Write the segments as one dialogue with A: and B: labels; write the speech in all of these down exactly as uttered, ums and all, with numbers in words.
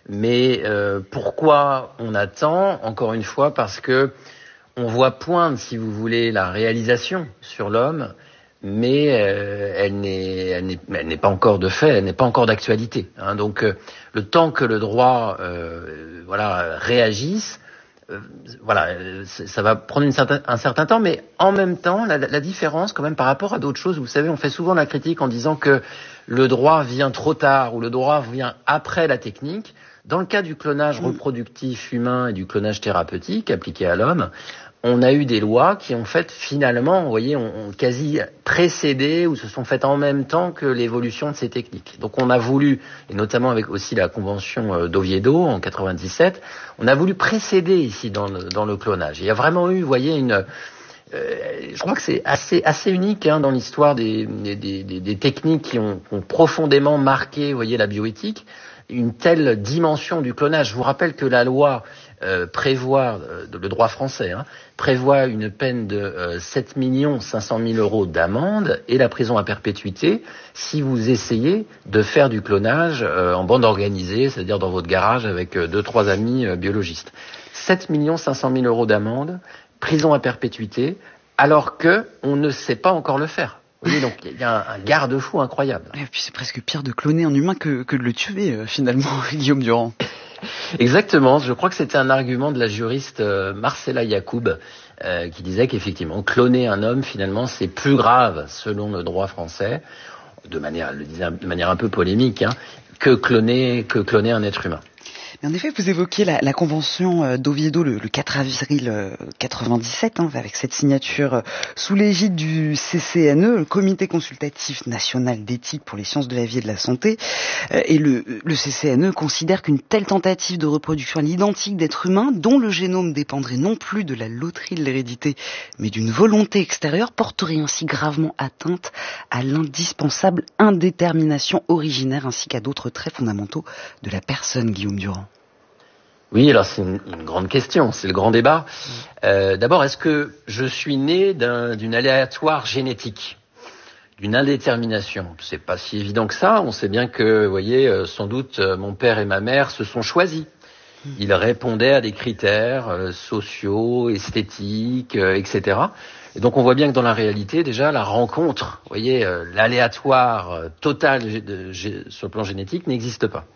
A: Mais euh, pourquoi on attend? Encore une fois, parce que on voit poindre, si vous voulez, la réalisation sur l'homme, mais euh, elle n'est, elle n'est, elle n'est pas encore de fait, elle n'est pas encore d'actualité. Hein. Donc, euh, le temps que le droit, euh, voilà, réagisse, euh, voilà, ça va prendre une certain, un certain temps, mais en même temps, la, la différence, quand même, par rapport à d'autres choses, vous savez, on fait souvent la critique en disant que le droit vient trop tard ou le droit vient après la technique. Dans le cas du clonage reproductif humain et du clonage thérapeutique appliqué à l'homme, on a eu des lois qui ont fait finalement, vous voyez, ont, ont quasi précédé ou se sont faites en même temps que l'évolution de ces techniques. Donc on a voulu, et notamment avec aussi la convention d'Oviedo en quatre-vingt-dix-sept, on a voulu précéder ici dans le, dans le clonage. Il y a vraiment eu, vous voyez, une... Euh, je crois que c'est assez, assez unique hein, dans l'histoire des, des, des, des techniques qui ont, ont profondément marqué, vous voyez, la bioéthique, une telle dimension du clonage. Je vous rappelle que la loi euh, prévoit, euh, le droit français, hein, prévoit une peine de euh, sept millions cinq cent mille euros d'amende et la prison à perpétuité si vous essayez de faire du clonage euh, en bande organisée, c'est-à-dire dans votre garage avec euh, deux, trois amis euh, biologistes. sept millions cinq cent mille euros d'amende, prison à perpétuité, alors que on ne sait pas encore le faire. Oui, donc il y a un, un garde-fou incroyable.
B: Et puis c'est presque pire de cloner un humain que, que de le tuer, euh, finalement, Guillaume Durand.
A: Exactement, je crois que c'était un argument de la juriste euh, Marcella Yacoub, euh, qui disait qu'effectivement, cloner un homme, finalement, c'est plus grave, selon le droit français, de manière, elle le disait de manière un peu polémique, hein, que cloner, que cloner un être humain.
B: Mais en effet, vous évoquiez la, la convention d'Oviedo le, le quatre avril quatre-vingt-dix-sept, hein, avec cette signature sous l'égide du C C N E, le Comité consultatif national d'éthique pour les sciences de la vie et de la santé. Et le, le C C N E considère qu'une telle tentative de reproduction à l'identique d'êtres humains, dont le génome dépendrait non plus de la loterie de l'hérédité, mais d'une volonté extérieure, porterait ainsi gravement atteinte à l'indispensable indétermination originaire ainsi qu'à d'autres traits fondamentaux de la personne, Guillaume Durand.
A: Oui, alors c'est une, une grande question, c'est le grand débat. Euh, d'abord, est-ce que je suis né d'un, d'une aléatoire génétique, d'une indétermination? C'est pas si évident que ça. On sait bien que, vous voyez, euh, sans doute, euh, mon père et ma mère se sont choisis. Ils répondaient à des critères euh, sociaux, esthétiques, euh, et cetera. Et donc, on voit bien que dans la réalité, déjà, la rencontre, vous voyez, euh, l'aléatoire euh, total de, de, de, sur le plan génétique n'existe pas.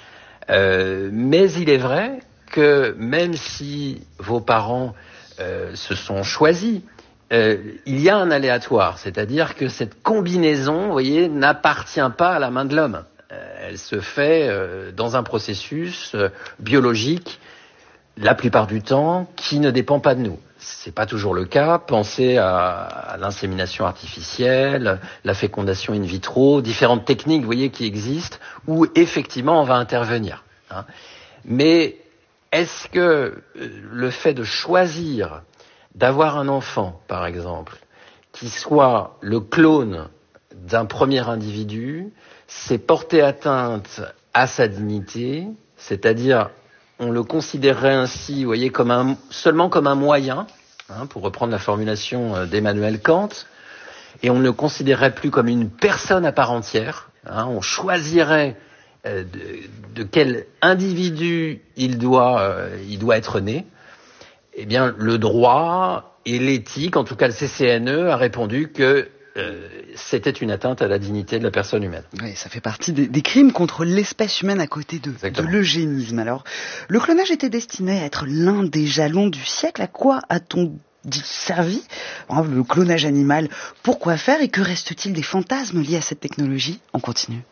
A: Euh, mais il est vrai que même si vos parents euh, se sont choisis, euh, il y a un aléatoire, c'est-à-dire que cette combinaison, vous voyez, n'appartient pas à la main de l'homme. Euh, elle se fait euh, dans un processus euh, biologique, la plupart du temps, qui ne dépend pas de nous. C'est pas toujours le cas. Pensez à, à l'insémination artificielle, la fécondation in vitro, différentes techniques, vous voyez, qui existent, où effectivement on va intervenir. Hein. Mais est-ce que le fait de choisir d'avoir un enfant, par exemple, qui soit le clone d'un premier individu, c'est porter atteinte à sa dignité, c'est-à-dire on le considérerait ainsi, vous voyez, comme un, seulement comme un moyen, hein, pour reprendre la formulation d'Emmanuel Kant, et on ne le considérerait plus comme une personne à part entière. Hein, on choisirait euh, de, de quel individu il doit, euh, il doit être né. Eh bien, le droit et l'éthique, en tout cas le C C N E, a répondu que Euh, c'était une atteinte à la dignité de la personne humaine.
B: Oui, ça fait partie des, des crimes contre l'espèce humaine à côté de, de l'eugénisme. Alors, le clonage était destiné à être l'un des jalons du siècle. À quoi a-t-on dit servi le clonage animal? Pourquoi faire? Et que reste-t-il des fantasmes liés à cette technologie? On continue.